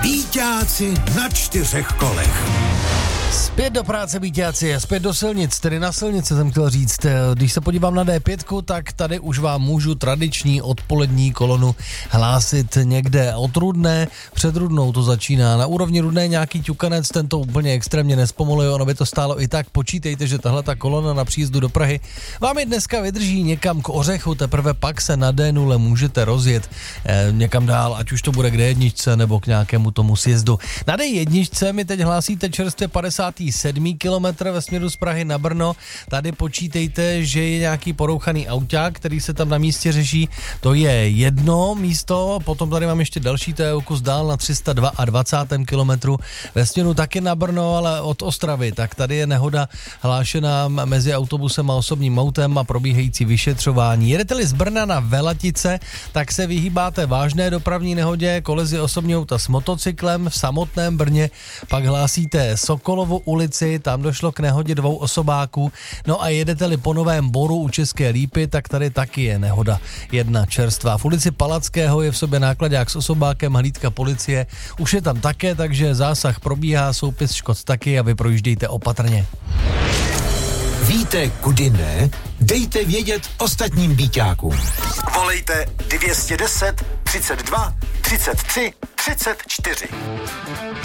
Býťáci na 4 kolech. Zpět do práce, býťáci, a zpět do silnic, tedy na silnice jsem chtěl říct. Když se podívám na D5, tak tady už vám můžu tradiční odpolední kolonu hlásit někde od Rudné, před Rudnou to začíná. Na úrovni Rudné nějaký ťukanec, ten to úplně extrémně nespomaluje, ono by to stálo i tak. Počítejte, že tahle ta kolona na příjezdu do Prahy vám i dneska vydrží někam k Ořechu, teprve pak se na D0 můžete rozjet někam dál, ať už to bude k D1 nebo k nějakému tomu sjezdu. Na D1 mi teď hlásíte čerstvě 57. kilometr ve směru z Prahy na Brno. Tady počítejte, že je nějaký porouchaný auták, který se tam na místě řeší. To je jedno místo, potom tady mám ještě další, to je o kus dál na 322. kilometru ve směru taky na Brno, ale od Ostravy. Tak tady je nehoda hlášená mezi autobusem a osobním autem a probíhající vyšetřování. Jedete-li z Brna na Velatice, tak se vyhýbáte vážné dopravní nehodě, kolizi osobního auta s motocyklem v samotném Brně, pak hlásíte Sokolovu ulici, tam došlo k nehodě 2 osobáků, no a jedete-li po Novém Boru u České Lípy, tak tady taky je nehoda jedna čerstvá. V ulici Palackého je v sobě nákladák s osobákem, hlídka policie, už je tam také, takže zásah probíhá, soupis škod taky a vy projíždějte opatrně. Víte, kudy ne? Dejte vědět ostatním býťákům. Volejte 210 32 33 34.